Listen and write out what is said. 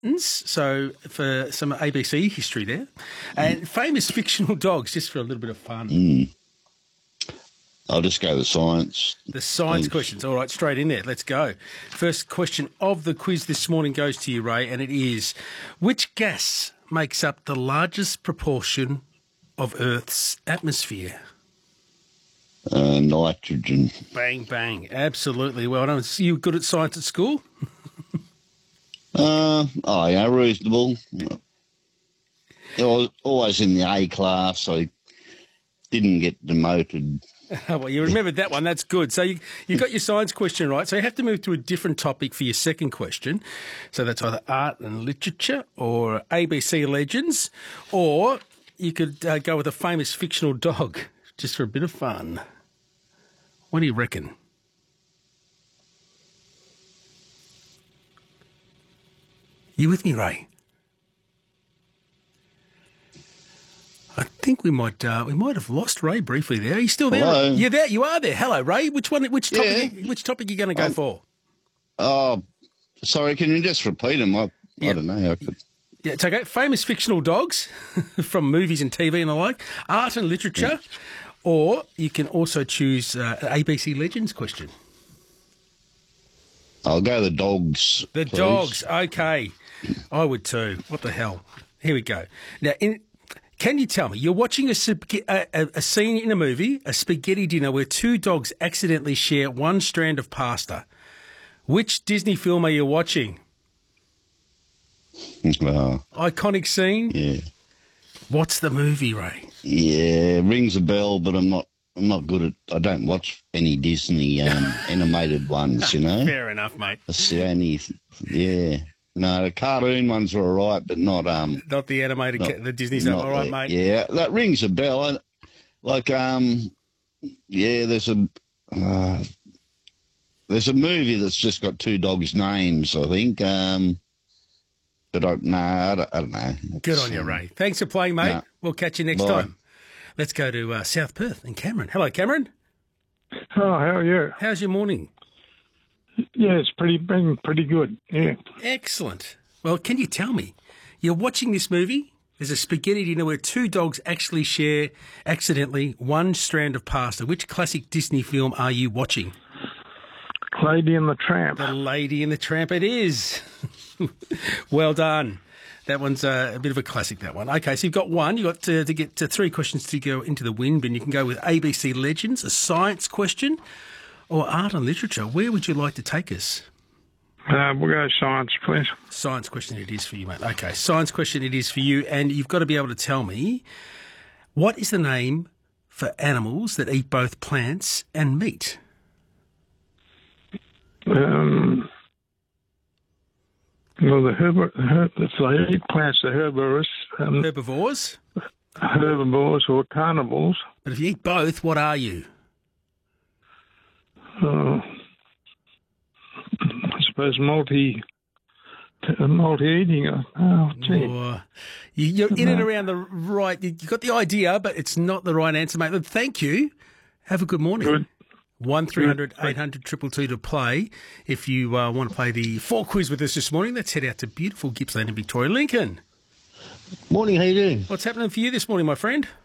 so for some ABC history there, and famous fictional dogs, just for a little bit of fun. I'll just go with science. The science questions. All right, straight in there. Let's go. First question of the quiz this morning goes to you, Ray, and it is, which gas makes up the largest proportion of Earth's atmosphere? Nitrogen. Bang, bang. Absolutely. Well done. So you were good at science at school? Yeah, reasonable. I was always in the A class. I didn't get demoted. Well, you remembered that one. That's good. So you got your science question right. So you have to move to a different topic for your second question. So that's either art and literature or ABC legends, or you could go with a famous fictional dog, just for a bit of fun. What do you reckon? You with me, Ray? I think we might have lost Ray briefly there. Are you still there? Hello? You're there. You are there. Hello, Ray. Which topic? Which topic are you going to go for? Oh, sorry. Can you just repeat them? I don't know. I could. Yeah, it's okay. Famous fictional dogs from movies and TV and the like. Art and literature, or you can also choose an ABC Legends question. I'll go the dogs. The please. dogs. Okay, I would too. What the hell? Here we go. Now, can you tell me, you're watching a scene in a movie, a spaghetti dinner, where two dogs accidentally share one strand of pasta. Which Disney film are you watching? Iconic scene? Yeah. What's the movie, Ray? Yeah, rings a bell, but I'm not good at. I don't watch any Disney animated ones. You know. Fair enough, mate. That's the only. Yeah. No, the cartoon ones are all right, but not Not the animated. The Disney's not all right, mate. Yeah, that rings a bell. There's a movie that's just got two dogs' names, I think. But I don't know. Good on you, Ray. Thanks for playing, mate. No. We'll catch you next time. Let's go to South Perth and Cameron. Hello, Cameron. Oh, how are you? How's your morning? Yeah, it's been pretty good. Yeah. Excellent. Well, can you tell me, you're watching this movie? There's a spaghetti dinner where two dogs actually share, accidentally, one strand of pasta. Which classic Disney film are you watching? Lady and the Tramp. The Lady and the Tramp it is. Well done. That one's a bit of a classic, that one. Okay, so you've got one. You've got to get three questions to go into the win bin. You can go with ABC Legends, a science question, or art and literature. Where would you like to take us? We'll go science, please. Science question it is for you, mate. Okay, science question it is for you, and you've got to be able to tell me, what is the name for animals that eat both plants and meat? Well, if they eat plants, they're herbivorous. Herbivores? Herbivores or carnivores. But if you eat both, what are you? I suppose multi-eating. Oh, gee. You're in and around the right. You got the idea, but it's not the right answer, mate. But thank you. Have a good morning. Good. 1300 800 222 to play. If you want to play the 4 quiz with us this morning, let's head out to beautiful Gippsland in Victoria. Lincoln. Morning, how you doing? What's happening for you this morning, my friend?